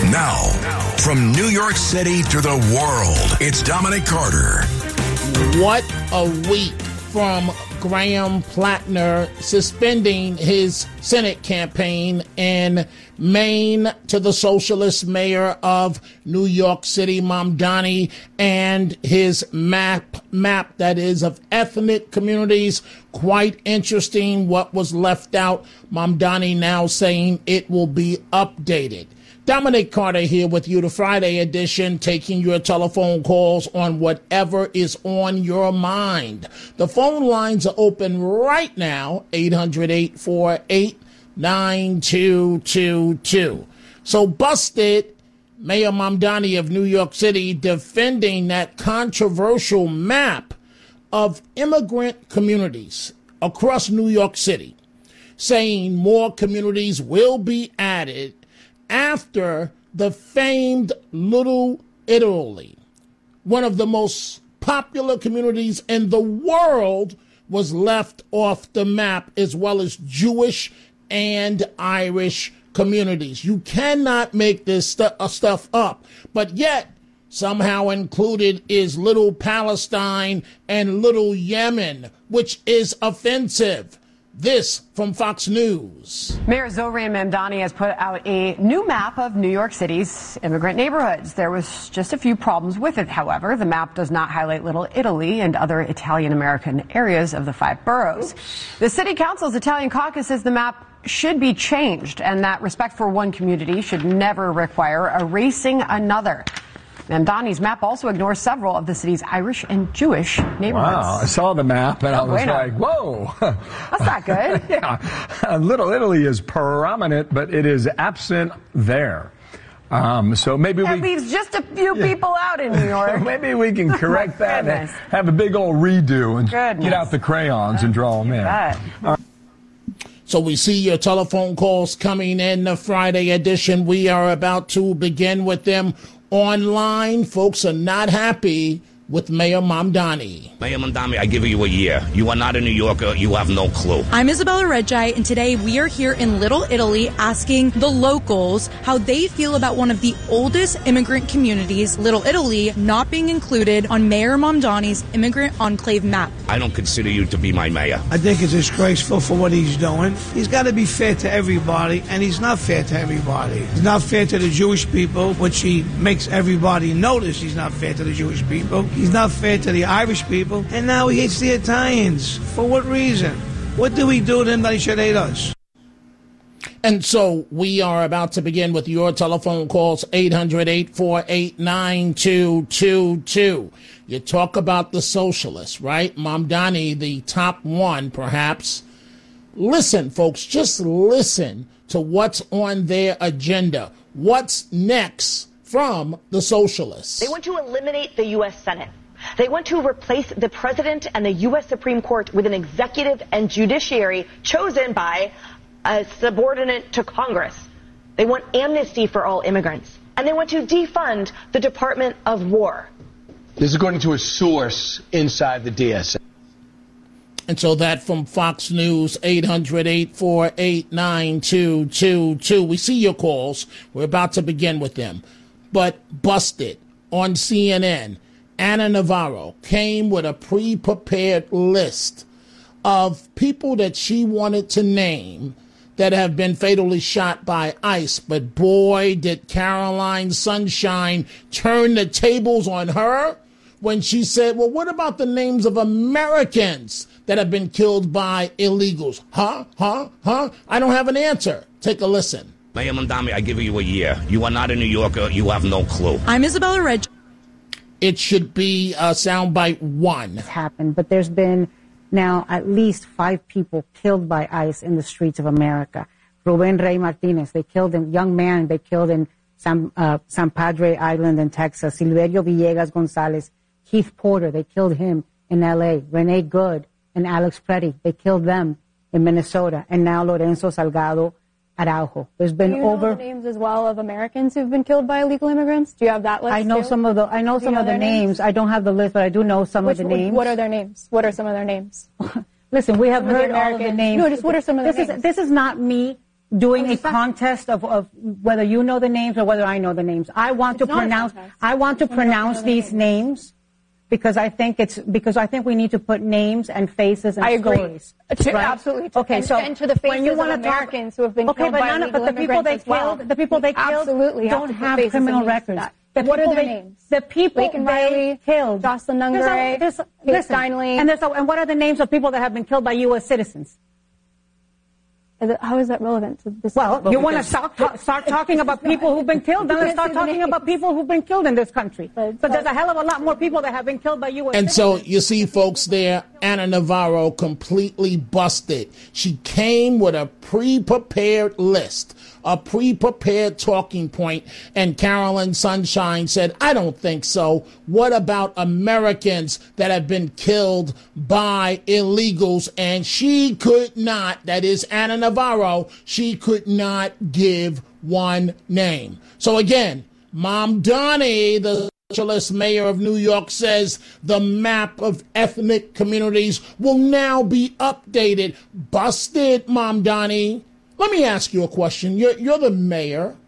Now, from New York City to the world, it's Dominic Carter. What a week from Graham Plattner suspending his Senate campaign in Maine to the socialist mayor of New York City, Mamdani, and his map that is of ethnic communities. Quite interesting what was left out. Mamdani now saying it will be updated. Dominic Carter here with you, the Friday edition, taking your telephone calls on whatever is on your mind. The phone lines are open right now, 800-848-9222. So busted, Mayor Mamdani of New York City defending that controversial map of immigrant communities across New York City, saying more communities will be added after the famed Little Italy, one of the most popular communities in the world, was left off the map, as well as Jewish and Irish communities. You cannot make this stuff up, but yet somehow included is Little Palestine and Little Yemen, which is offensive. This from Fox News. Mayor Zohran Mamdani has put out a new map of New York City's immigrant neighborhoods. There was just a few problems with it, however. The map does not highlight Little Italy and other Italian-American areas of the 5 boroughs. The City Council's Italian caucus says the map should be changed and that respect for one community should never require erasing another. Mamdani's map also ignores several of the city's Irish and Jewish neighborhoods. Wow, I saw the map and I was like, whoa. That's not good. Yeah, Little Italy is prominent, but it is absent there. So maybe that leaves just a few people out in New York. Maybe we can correct that and have a big old redo and get out the crayons and draw them in. So we see your telephone calls coming in the Friday edition. We are about to begin with them. Online, folks are not happy with Mayor Mamdani. Mayor Mamdani, I give you a year. You are not a New Yorker. You have no clue. I'm Isabella Reggi, and today we are here in Little Italy asking the locals how they feel about one of the oldest immigrant communities, Little Italy, not being included on Mayor Mamdani's immigrant enclave map. I don't consider you to be my mayor. I think it's disgraceful for what he's doing. He's got to be fair to everybody, and he's not fair to everybody. He's not fair to the Jewish people, which he makes everybody notice he's not fair to the Jewish people. He's not fair to the Irish people, and now he hates the Italians. For what reason? What do we do to him that he should hate us? And so we are about to begin with your telephone calls, 800-848-9222. You talk about the socialists, right? Mamdani, the top one, perhaps. Listen, folks, just listen to what's on their agenda. What's next from the socialists? They want to eliminate the U.S. Senate. They want to replace the president and the U.S. Supreme Court with an executive and judiciary chosen by a subordinate to Congress. They want amnesty for all immigrants. And they want to defund the Department of War. This is according to a source inside the DSA. And so that from Fox News, 800-848-9222. We see your calls. We're about to begin with them. But busted on CNN, Ana Navarro came with a pre-prepared list of people that she wanted to name that have been fatally shot by ICE. But boy, did Caroline Sunshine turn the tables on her when she said, well, what about the names of Americans that have been killed by illegals? I don't have an answer. Take a listen. Mayor Mamdani, I give you a year. You are not a New Yorker. You have no clue. I'm Isabella Reggi. It should be soundbite 1. It's happened, but there's been now at least 5 people killed by ICE in the streets of America. Ruben Rey Martinez, they killed him, young man, they killed in San Padre Island in Texas. Silverio Villegas Gonzalez, Keith Porter, they killed him in L.A. Renee Good and Alex Preddy, they killed them in Minnesota. And now Lorenzo Salgado Araujo. There's been over. Do you know the names as well of Americans who've been killed by illegal immigrants? Do you have that list? I know some of the. I know some of the names. I don't have the list, but I do know some of the names. What are their names? What are some of their names? Listen, we have heard all of the names. No, just what are some of their names? This is not me doing a contest of whether you know the names or whether I know the names. I want to pronounce these names because I think we need to put names and faces and stories. Right? Absolutely. Okay, and to the faces of Americans who have been killed by illegal immigrants the people they killed don't have criminal records. What are their names? The people Laken Riley killed. Jocelyn Nungaray, Kate Steinle. And what are the names of people that have been killed by U.S. citizens? How is that relevant to this? Well, you want to start talking about people who've been killed, then let's start talking about people who've been killed in this country. But there's a hell of a lot more people that have been killed by U.S. And so you see, folks, there, Ana Navarro completely busted. She came with a pre-prepared list, a pre-prepared talking point, and Carolyn Sunshine said, I don't think so. What about Americans that have been killed by illegals? And she could not, that is Ana Navarro, she could not give one name. So again, Mamdani, the socialist mayor of New York, says the map of ethnic communities will now be updated. Busted, Mamdani. Let me ask you a question. You're the mayor.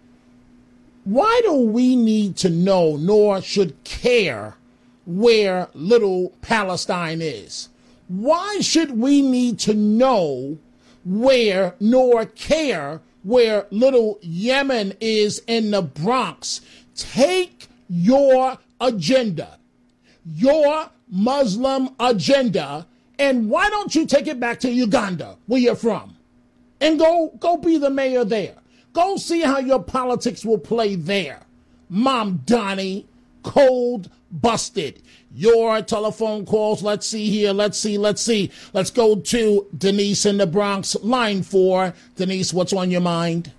Why do we need to know, nor should care, where Little Palestine is? Why should we need to know where, nor care, where Little Yemen is in the Bronx? Take your agenda, your Muslim agenda, and why don't you take it back to Uganda, where you're from? And go be the mayor there. Go see how your politics will play there. Mamdani, cold busted. Your telephone calls, let's see here, let's see. Let's go to Denise in the Bronx, line 4. Denise, what's on your mind?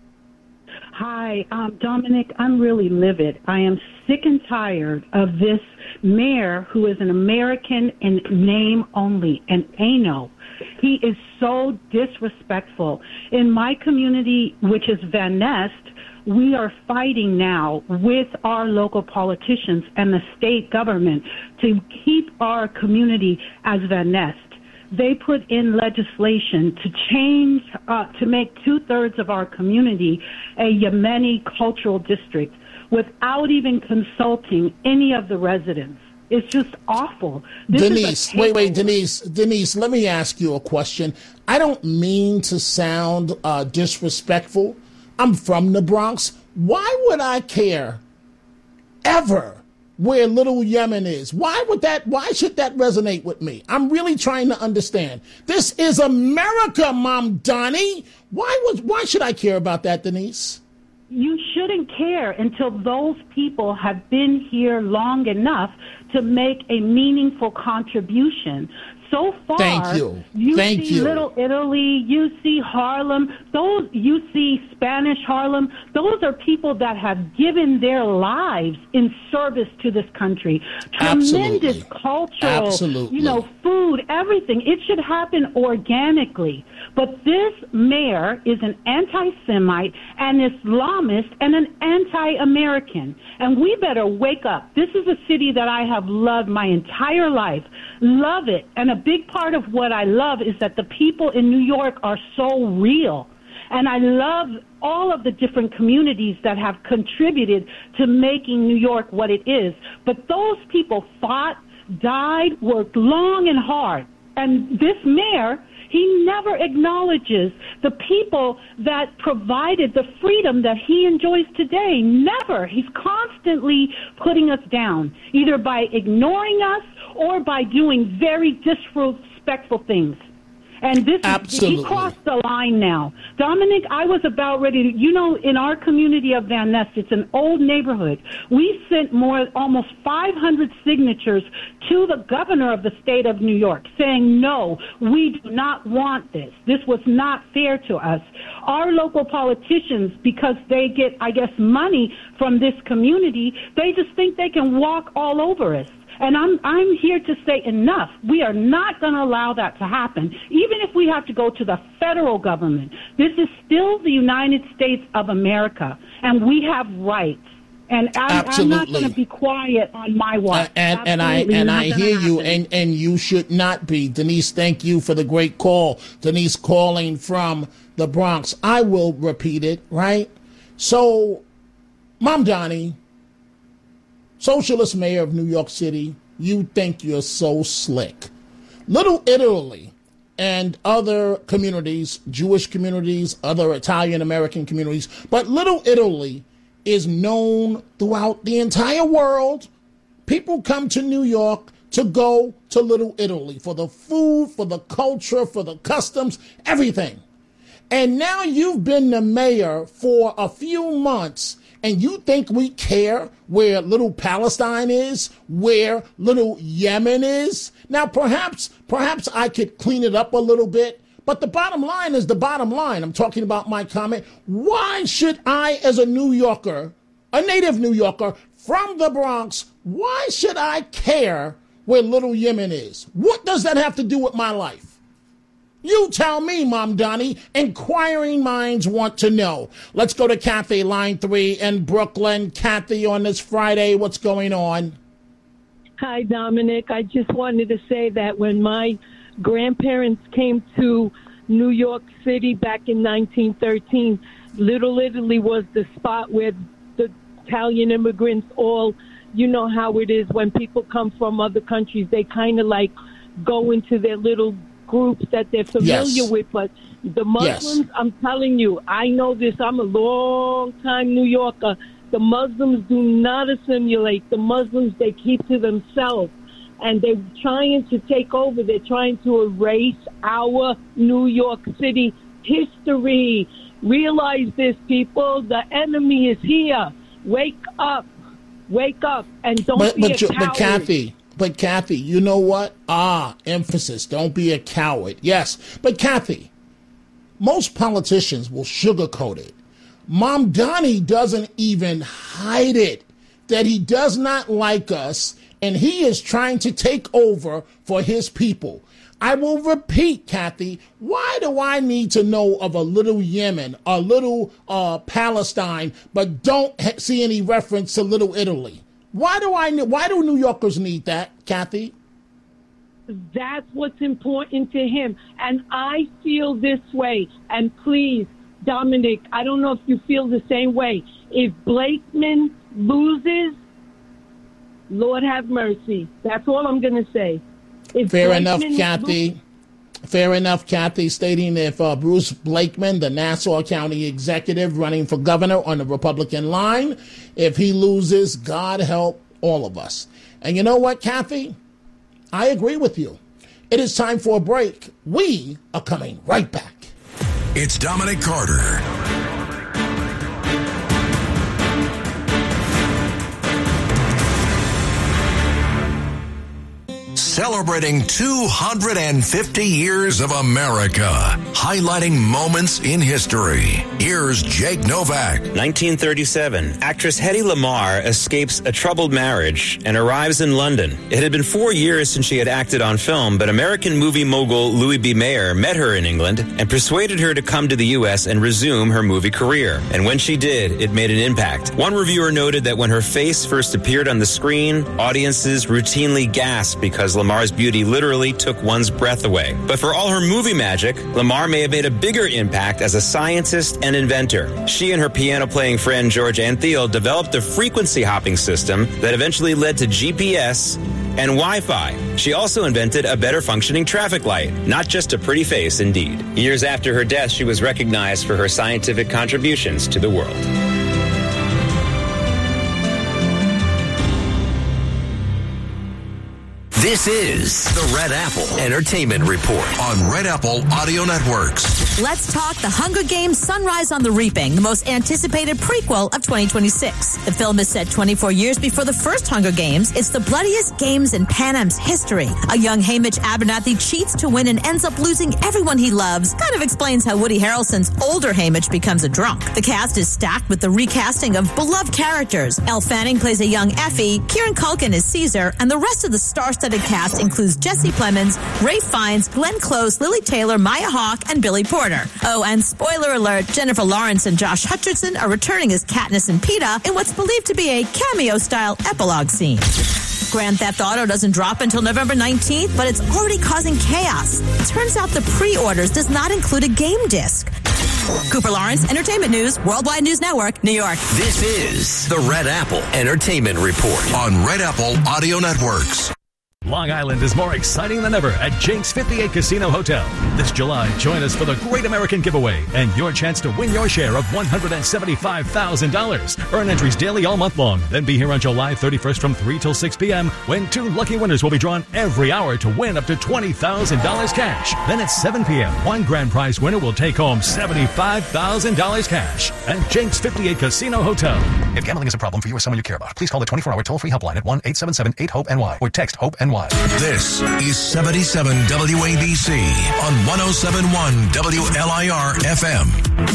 Hi, Dominic, I'm really livid. I am sick and tired of this mayor who is an American in name only, an ANO. He is so disrespectful. In my community, which is Van Nest, we are fighting now with our local politicians and the state government to keep our community as Van Nest. They put in legislation to change, to make 2/3 of our community a Yemeni cultural district without even consulting any of the residents. It's just awful. Denise, Denise, let me ask you a question. I don't mean to sound disrespectful. I'm from the Bronx. Why would I care ever where Little Yemen is? Why should that resonate with me? I'm really trying to understand. This is America, Mamdani. Why should I care about that, Denise? You shouldn't care until those people have been here long enough to make a meaningful contribution. So far, Thank you. See Little Italy, you see Harlem, you see Spanish Harlem. Those are people that have given their lives in service to this country. Tremendous cultural, food, everything. It should happen organically. But this mayor is an anti-Semite, an Islamist, and an anti-American. And we better wake up. This is a city that I have loved my entire life. Love it. And a big part of what I love is that the people in New York are so real. And I love all of the different communities that have contributed to making New York what it is. But those people fought, died, worked long and hard. And this mayor, he never acknowledges the people that provided the freedom that he enjoys today. Never. He's constantly putting us down, either by ignoring us or by doing very disrespectful things. And this he crossed the line now. Dominic, I was about ready to, in our community of Van Nest, it's an old neighborhood. We sent almost 500 signatures to the governor of the state of New York saying, no, we do not want this. This was not fair to us. Our local politicians, because they get, I guess, money from this community, they just think they can walk all over us. And I'm here to say enough. We are not going to allow that to happen, even if we have to go to the federal government. This is still the United States of America, and we have rights. And I'm not going to be quiet on my watch. And I hear you, and you should not be. Denise, thank you for the great call. Denise calling from the Bronx. I will repeat it, right? So, Mamdani, socialist mayor of New York City, you think you're so slick. Little Italy and other communities, Jewish communities, other Italian-American communities, but Little Italy is known throughout the entire world. People come to New York to go to Little Italy for the food, for the culture, for the customs, everything. And now you've been the mayor for a few months, and you think we care where Little Palestine is, where Little Yemen is? Now, perhaps I could clean it up a little bit, but the bottom line is the bottom line. I'm talking about my comment. Why should I, as a New Yorker, a native New Yorker from the Bronx, why should I care where Little Yemen is? What does that have to do with my life? You tell me, Mamdani. Inquiring minds want to know. Let's go to Kathy, line 3 in Brooklyn. Kathy, on this Friday, what's going on? Hi, Dominic. I just wanted to say that when my grandparents came to New York City back in 1913, Little Italy was the spot where the Italian immigrants all, you know how it is when people come from other countries, they kind of like go into their little groups that they're familiar with. But the Muslims, I'm telling you, I know this, I'm a long-time New Yorker. The Muslims do not assimilate. The Muslims, they keep to themselves. And they're trying to take over. They're trying to erase our New York City history. Realize this, people. The enemy is here. Wake up. Wake up. And don't be a coward. But Kathy, you know what? Emphasis. Don't be a coward. Yes. But Kathy, most politicians will sugarcoat it. Mamdani doesn't even hide it, that he does not like us, and he is trying to take over for his people. I will repeat, Kathy, why do I need to know of a Little Yemen, a Little Palestine, but don't see any reference to Little Italy? Why do New Yorkers need that, Kathy? That's what's important to him. And I feel this way. And please, Dominic, I don't know if you feel the same way. If Blakeman loses, Lord have mercy. That's all I'm going to say. Fair enough, Kathy. Fair enough, Kathy, stating if Bruce Blakeman, the Nassau County executive running for governor on the Republican line, if he loses, God help all of us. And you know what, Kathy? I agree with you. It is time for a break. We are coming right back. It's Dominic Carter. Celebrating 250 years of America, highlighting moments in history. Here's Jake Novak. 1937, actress Hedy Lamarr escapes a troubled marriage and arrives in London. It had been 4 years since she had acted on film, but American movie mogul Louis B. Mayer met her in England and persuaded her to come to the U.S. and resume her movie career. And when she did, it made an impact. One reviewer noted that when her face first appeared on the screen, audiences routinely gasped because Lamarr's beauty literally took one's breath away. But for all her movie magic, Lamarr may have made a bigger impact as a scientist and inventor. She and her piano-playing friend George Antheil developed a frequency hopping system that eventually led to GPS and Wi-Fi. She also invented a better functioning traffic light, not just a pretty face, indeed. Years after her death, she was recognized for her scientific contributions to the world. This is the Red Apple Entertainment Report on Red Apple Audio Networks. Let's talk The Hunger Games: Sunrise on the Reaping, the most anticipated prequel of 2026. The film is set 24 years before the first Hunger Games. It's the bloodiest games in Pan Am's history. A young Hamish Abernathy cheats to win and ends up losing everyone he loves. Kind of explains how Woody Harrelson's older Hamish becomes a drunk. The cast is stacked with the recasting of beloved characters. Elle Fanning plays a young Effie, Kieran Culkin is Caesar, and the rest of the star-studded credit cast includes Jesse Plemons, Ray Fiennes, Glenn Close, Lily Taylor, Maya Hawke, and Billy Porter. Oh, and spoiler alert, Jennifer Lawrence and Josh Hutcherson are returning as Katniss and Peeta in what's believed to be a cameo-style epilogue scene. Grand Theft Auto doesn't drop until November 19th, but it's already causing chaos. Turns out the pre-orders does not include a game disc. Cooper Lawrence, Entertainment News, Worldwide News Network, New York. This is the Red Apple Entertainment Report on Red Apple Audio Networks. Long Island is more exciting than ever at Jake's 58 Casino Hotel. This July, join us for the Great American Giveaway and your chance to win your share of $175,000. Earn entries daily all month long. Then be here on July 31st from 3 till 6 p.m. when 2 lucky winners will be drawn every hour to win up to $20,000 cash. Then at 7 p.m., one grand prize winner will take home $75,000 cash at Jake's 58 Casino Hotel. If gambling is a problem for you or someone you care about, please call the 24-hour toll-free helpline at 1-877-8-HOPE-NY or text HOPE-NY. This is 77 WABC on 107.1 WLIR FM.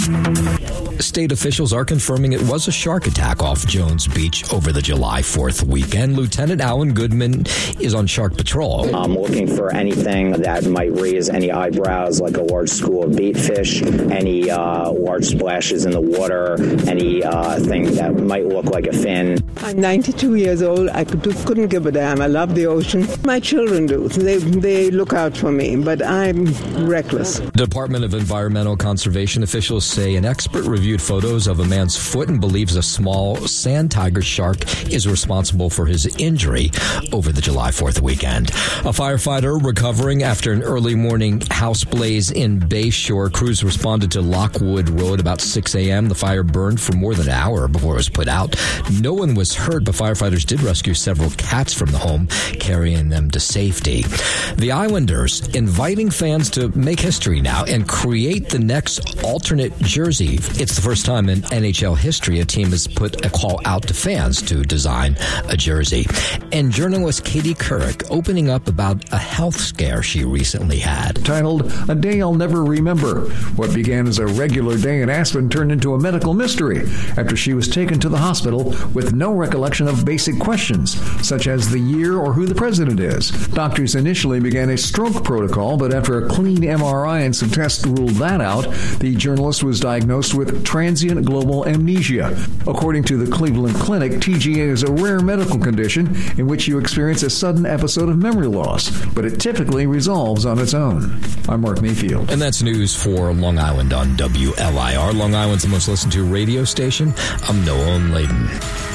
State officials are confirming it was a shark attack off Jones Beach over the July 4th weekend. Lieutenant Alan Goodman is on shark patrol. I'm looking for anything that might raise any eyebrows, like a large school of bait fish, any large splashes in the water, any thing that might look like a fin. I'm 92 years old. I just couldn't give a damn. I love the ocean. My children do. They look out for me, but I'm reckless. Department of Environmental Conservation officials say an expert reviewed photos of a man's foot and believes a small sand tiger shark is responsible for his injury over the July 4th weekend. A firefighter recovering after an early morning house blaze in Bayshore. Crews responded to Lockwood Road about 6 a.m. The fire burned for more than an hour before it was put out. No one was hurt, but firefighters did rescue several cats from the home, carrying them to safety. The Islanders inviting fans to make history now and create the next alternate jersey. It's the first time in NHL history a team has put a call out to fans to design a jersey. And journalist Katie Couric opening up about a health scare she recently had. Titled, A Day I'll Never Remember. What began as a regular day in Aspen turned into a medical mystery after she was taken to the hospital with no recollection of basic questions, such as the year or who the president is. Doctors initially began a stroke protocol, but after a clean MRI and some tests ruled that out, the journalist was diagnosed with transient global amnesia. According to the Cleveland Clinic, TGA is a rare medical condition in which you experience a sudden episode of memory loss, but it typically resolves on its own. I'm Mark Mayfield. And that's news for Long Island on WLIR. Long Island's the most listened to radio station. I'm Noah Layden.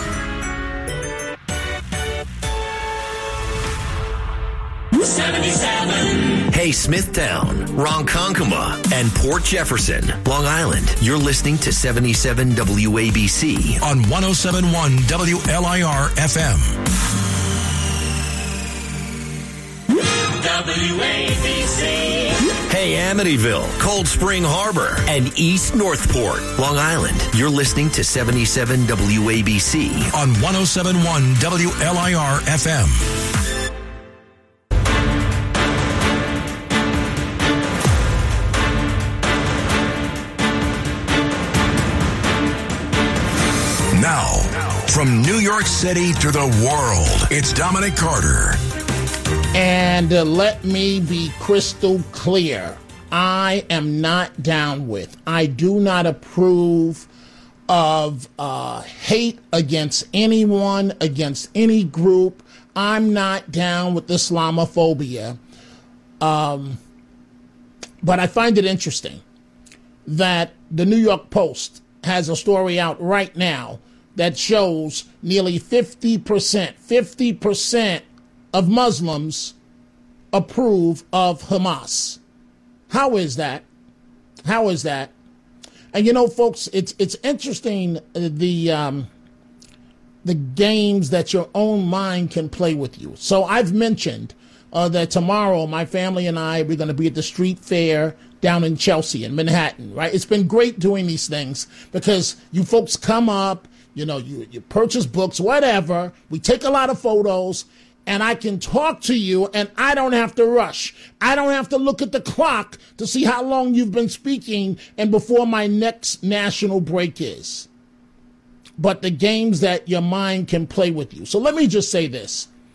Hey, Smithtown, Ronkonkoma, and Port Jefferson, Long Island. You're listening to 77 WABC on 107.1 WLIR FM. WABC. Hey, Amityville, Cold Spring Harbor, and East Northport, Long Island. You're listening to 77 WABC on 107.1 WLIR FM. Now, from New York City to the world, it's Dominic Carter. And let me be crystal clear. I am not down with, I do not approve of hate against anyone, against any group. I'm not down with Islamophobia. But I find it interesting that the New York Post has a story out right now that shows nearly 50% of Muslims approve of Hamas. How is that? How is that? And you know, folks, it's interesting the games that your own mind can play with you. So I've mentioned that tomorrow my family and I, we're going to be at the street fair down in Chelsea in Manhattan, right? It's been great doing these things because you folks come up, you know, you purchase books, whatever. We take a lot of photos, and I can talk to you, and I don't have to rush. I don't have to look at the clock to see how long you've been speaking and before my next national break is. But the games that your mind can play with you. So let me just say this.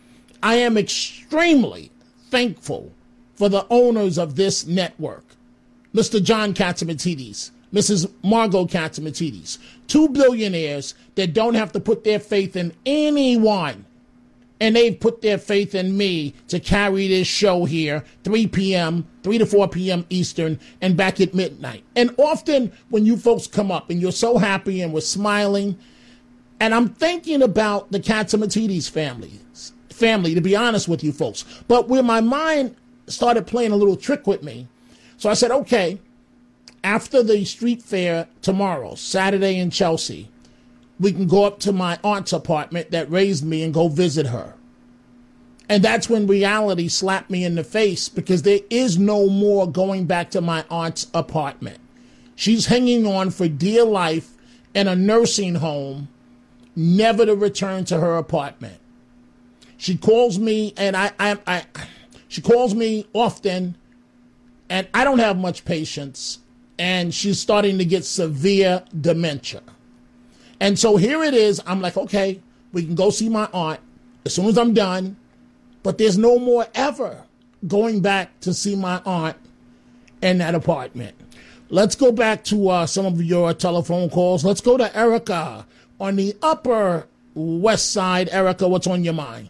I am extremely thankful for the owners of this network, Mr. John Catsimatidis, Mrs. Margot Catsimatidis, 2 billionaires that don't have to put their faith in anyone. And they've put their faith in me to carry this show here, 3 to 4 p.m. Eastern, and back at midnight. And often when you folks come up and you're so happy and we're smiling, and I'm thinking about the Catsimatidis family, to be honest with you folks. But where my mind started playing a little trick with me, so I said, okay, after the street fair tomorrow, Saturday in Chelsea, we can go up to my aunt's apartment that raised me and go visit her. And that's when reality slapped me in the face, because there is no more going back to my aunt's apartment. She's hanging on for dear life in a nursing home, never to return to her apartment. She calls me, and she calls me often, and I don't have much patience, and she's starting to get severe dementia. And so here it is. I'm like, okay, we can go see my aunt as soon as I'm done, but there's no more ever going back to see my aunt in that apartment. Let's go back to some of your telephone calls. Let's go to Erica on the Upper West Side. Erica, what's on your mind?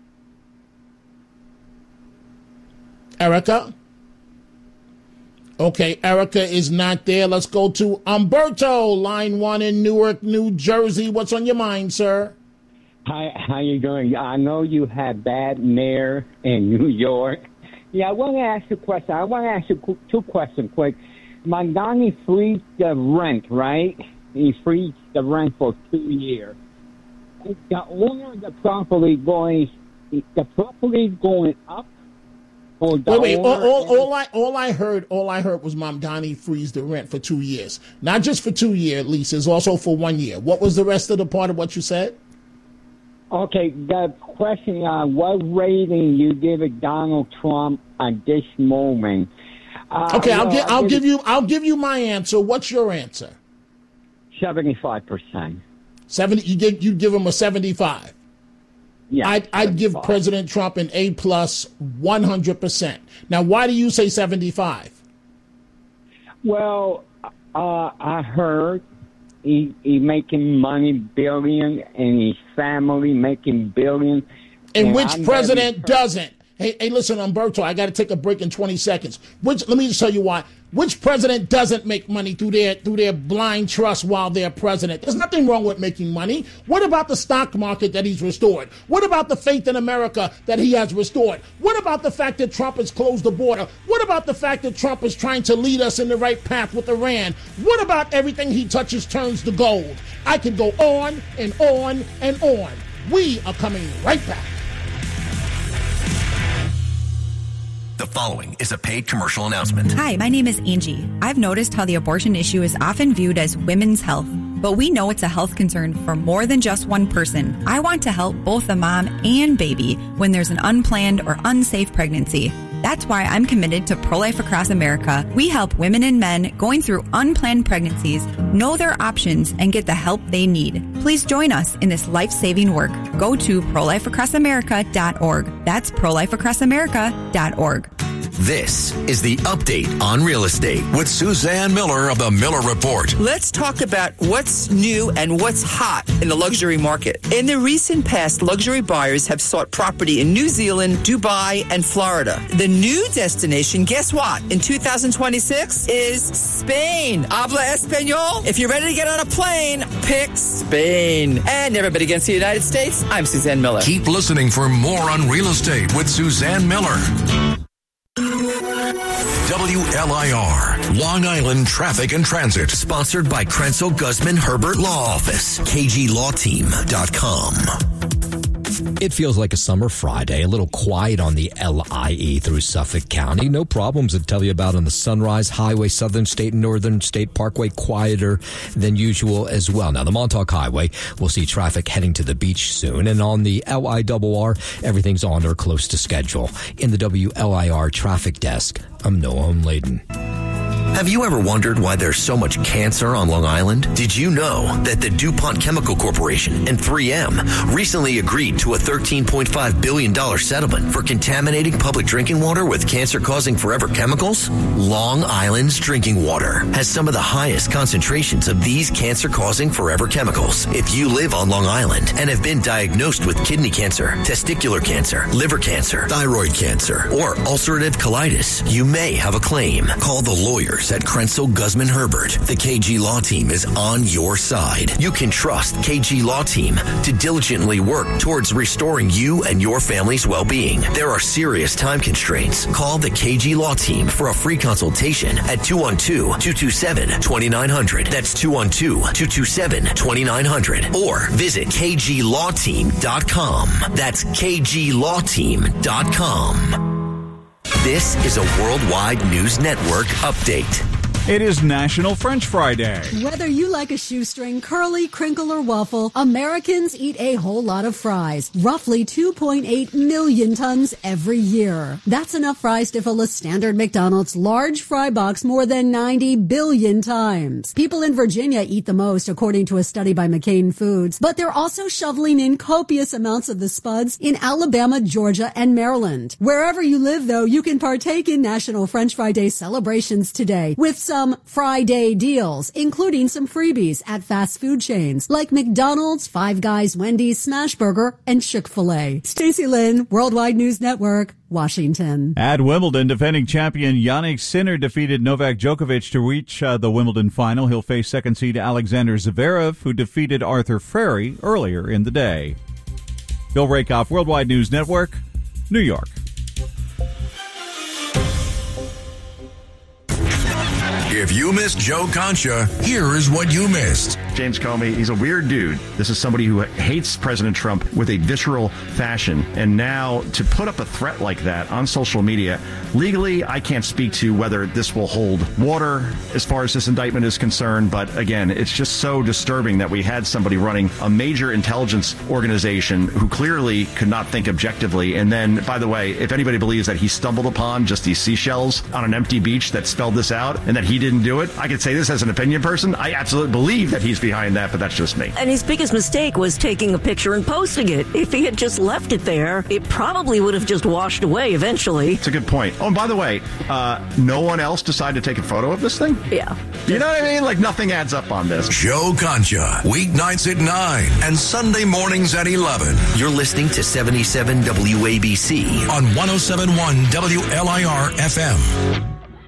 Erica? Okay, Erica is not there. Let's go to Umberto, line 1 in Newark, New Jersey. What's on your mind, sir? Hi, how you doing? I know you had bad mayor in New York. Yeah, I want to ask you a question. I want to ask you 2 questions quick. Mamdani frees the rent, right? He frees the rent for 2 years. The owner of the property going up? Wait. All I heard was Mamdani freeze the rent for 2 years. Not just for 2-year leases, also for 1 year. What was the rest of the part of what you said? Okay, the question: what rating you give it Donald Trump at this moment? Okay, I'll give you my answer. What's your answer? 75%. 70. You give him a 75. Yeah, I'd give President Trump an A+ 100%. Now, why do you say 75? Well, I heard he making money billion, and his family making billion. And which president doesn't? Hey, listen, Umberto, I got to take a break in 20 seconds. Let me just tell you why. Which president doesn't make money through their blind trust while they're president? There's nothing wrong with making money. What about the stock market that he's restored? What about the faith in America that he has restored? What about the fact that Trump has closed the border? What about the fact that Trump is trying to lead us in the right path with Iran? What about everything he touches turns to gold? I could go on and on and on. We are coming right back. The following is a paid commercial announcement. Hi, my name is Angie. I've noticed how the abortion issue is often viewed as women's health, but we know it's a health concern for more than just one person. I want to help both the mom and baby when there's an unplanned or unsafe pregnancy. That's why I'm committed to Pro-Life Across America. We help women and men going through unplanned pregnancies know their options and get the help they need. Please join us in this life-saving work. Go to prolifeacrossamerica.org. That's prolifeacrossamerica.org. This is the Update on Real Estate with Suzanne Miller of the Miller Report. Let's talk about what's new and what's hot in the luxury market. In the recent past, luxury buyers have sought property in New Zealand, Dubai, and Florida. The new destination, guess what? In 2026 is Spain. Habla Espanol? If you're ready to get on a plane, pick Spain. And everybody against the United States, I'm Suzanne Miller. Keep listening for more on real estate with Suzanne Miller. WLIR, Long Island Traffic and Transit. Sponsored by Krenzel Guzman Herbert Law Office, KGLawTeam.com. It feels like a summer Friday, a little quiet on the LIE through Suffolk County. No problems to tell you about on the Sunrise Highway, Southern State and Northern State Parkway, quieter than usual as well. Now, the Montauk Highway, we'll see traffic heading to the beach soon. And on the LIRR, everything's on or close to schedule. In the WLIR traffic desk, I'm Noah Layden. Have you ever wondered why there's so much cancer on Long Island? Did you know that the DuPont Chemical Corporation and 3M recently agreed to a $13.5 billion settlement for contaminating public drinking water with cancer-causing forever chemicals? Long Island's drinking water has some of the highest concentrations of these cancer-causing forever chemicals. If you live on Long Island and have been diagnosed with kidney cancer, testicular cancer, liver cancer, thyroid cancer, or ulcerative colitis, you may have a claim. Call the lawyers at Krenzel Guzman Herbert. The KG Law Team is on your side. You can trust KG Law Team to diligently work towards restoring you and your family's well-being. There are serious time constraints. Call the KG Law Team for a free consultation at 212-227-2900. That's 212-227-2900. Or visit kglawteam.com. That's kglawteam.com. This is a Worldwide News Network update. It is National French Fry Day. Whether you like a shoestring, curly, crinkle, or waffle, Americans eat a whole lot of fries. Roughly 2.8 million tons every year. That's enough fries to fill a standard McDonald's large fry box more than 90 billion times. People in Virginia eat the most, according to a study by McCain Foods. But they're also shoveling in copious amounts of the spuds in Alabama, Georgia, and Maryland. Wherever you live, though, you can partake in National French Fry Day celebrations today with some Friday deals, including some freebies at fast food chains like McDonald's, Five Guys, Wendy's, Smashburger, and Chick-fil-A. Stacey Lynn, Worldwide News Network, Washington. At Wimbledon, defending champion Jannik Sinner defeated Novak Djokovic to reach the Wimbledon final. He'll face second seed Alexander Zverev, who defeated Arthur Frary earlier in the day. Bill Rakoff, Worldwide News Network, New York. If you missed Joe Concha, here is what you missed. James Comey, he's a weird dude. This is somebody who hates President Trump with a visceral fashion. And now to put up a threat like that on social media, legally, I can't speak to whether this will hold water as far as this indictment is concerned. But again, it's just so disturbing that we had somebody running a major intelligence organization who clearly could not think objectively. And then, by the way, if anybody believes that he stumbled upon just these seashells on an empty beach that spelled this out and that he didn't do it, I could say this as an opinion person. I absolutely believe that he's behind that, but that's just me. And his biggest mistake was taking a picture and posting it. If he had just left it there, it probably would have just washed away eventually. It's a good point. Oh, and by the way, no one else decided to take a photo of this thing? Yeah. You know what I mean? Like, nothing adds up on this. Joe Concha, weeknights at 9 and Sunday mornings at 11. You're listening to 77 WABC on 107.1 WLIR FM.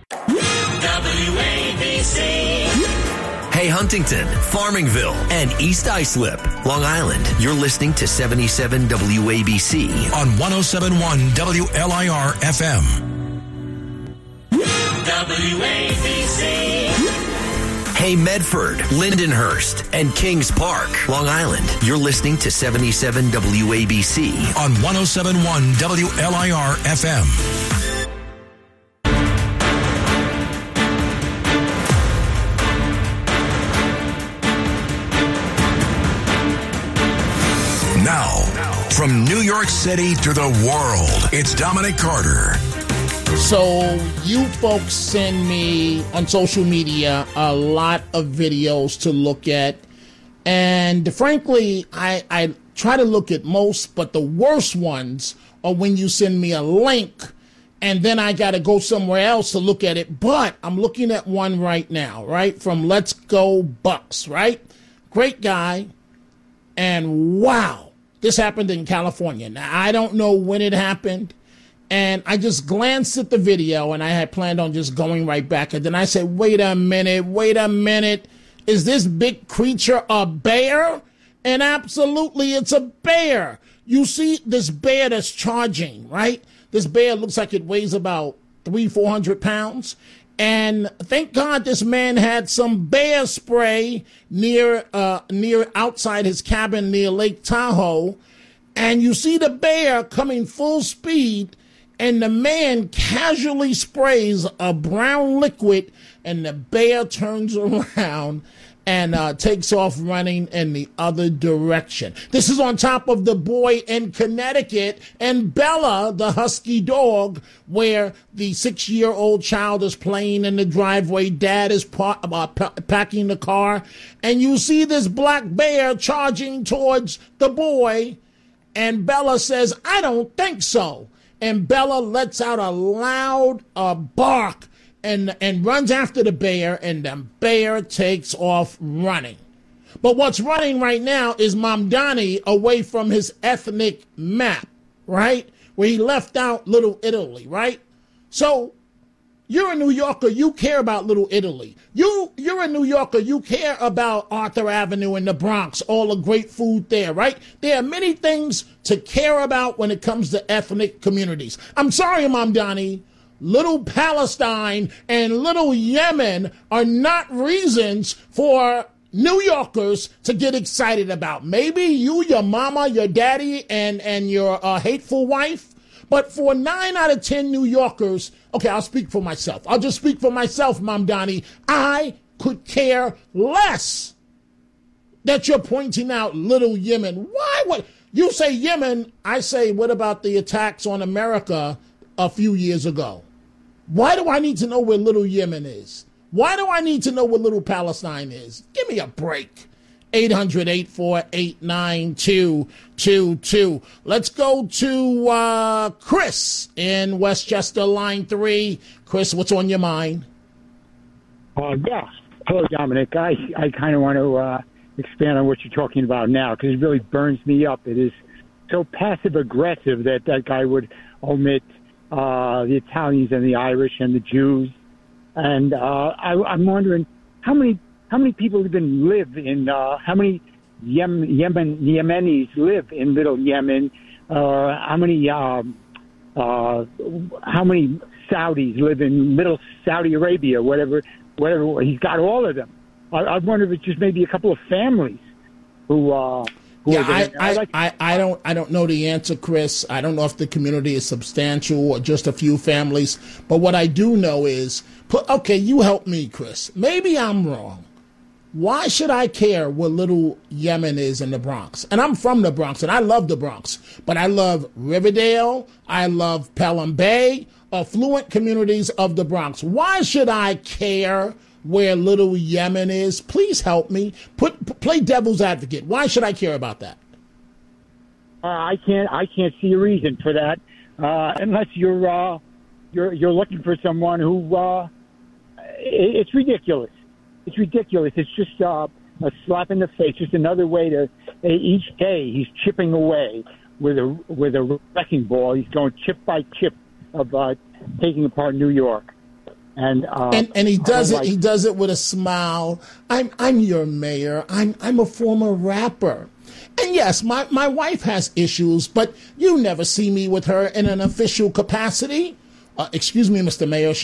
WABC. Hey, Huntington, Farmingville, and East Islip, Long Island. You're listening to 77 WABC on 107.1 WLIR FM. WABC. Hey, Medford, Lindenhurst, and Kings Park, Long Island. You're listening to 77 WABC on 107.1 WLIR FM. Now, from New York City to the world, it's Dominic Carter. So you folks send me on social media a lot of videos to look at. And frankly, I try to look at most, but the worst ones are when you send me a link and then I got to go somewhere else to look at it. But I'm looking at one right now, right? From Let's Go Bucks, right? Great guy. And wow, this happened in California. Now, I don't know when it happened. And I just glanced at the video, and I had planned on just going right back. And then I said, wait a minute. Is this big creature a bear? And absolutely, it's a bear. You see this bear that's charging, right? This bear looks like it weighs about 300-400 pounds. And thank God this man had some bear spray near outside his cabin near Lake Tahoe. And you see the bear coming full speed, and the man casually sprays a brown liquid, and the bear turns around and takes off running in the other direction. This is on top of the boy in Connecticut and Bella, the husky dog, where the 6-year-old child is playing in the driveway. Dad is packing the car, and you see this black bear charging towards the boy, and Bella says, "I don't think so." And Bella lets out a loud bark and runs after the bear, and the bear takes off running. But what's running right now is Mamdani away from his ethnic map, right? Where he left out Little Italy, right? So you're a New Yorker, you care about Little Italy. You're a New Yorker, you care about Arthur Avenue in the Bronx, all the great food there, right? There are many things to care about when it comes to ethnic communities. I'm sorry, Mamdani. Little Palestine and Little Yemen are not reasons for New Yorkers to get excited about. Maybe you, your mama, your daddy, and your hateful wife. But for 9 out of 10 New Yorkers, okay, I'll speak for myself. I'll just speak for myself, Mamdani. I could care less that you're pointing out Little Yemen. Why would you say Yemen? I say, what about the attacks on America a few years ago? Why do I need to know where Little Yemen is? Why do I need to know where Little Palestine is? Give me a break. 800-848-9222. Let's go to Chris in Westchester, line 3. Chris, what's on your mind? Yeah. Hello, Dominic. I kind of want to expand on what you're talking about now because it really burns me up. It is so passive-aggressive that guy would omit the Italians and the Irish and the Jews. And I'm wondering how many people even live in, how many Yemenis live in Little Yemen, how many Saudis live in Little Saudi Arabia, whatever. He's got all of them. I wonder if it's just maybe a couple of families who I don't know the answer, Chris. I don't know if the community is substantial or just a few families. But what I do know is, okay, you help me, Chris. Maybe I'm wrong. Why should I care what Little Yemen is in the Bronx? And I'm from the Bronx, and I love the Bronx. But I love Riverdale. I love Pelham Bay, affluent communities of the Bronx. Why should I care where Little Yemen is? Please help me. Play devil's advocate. Why should I care about that? I can't see a reason for that unless you're looking for someone who it's ridiculous. It's ridiculous. It's just a slap in the face. Just another way to each day he's chipping away with a wrecking ball. He's going chip by chip of taking apart New York. And he does it. He does it with a smile. I'm your mayor. I'm a former rapper, and yes, my wife has issues, but you never see me with her in an official capacity. Excuse me, Mr. Mayor.